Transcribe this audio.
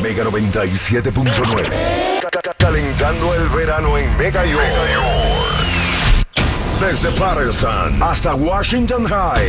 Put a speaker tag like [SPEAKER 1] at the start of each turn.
[SPEAKER 1] Mega 97.9. Calentando el verano en Mega York. Desde Patterson hasta Washington High.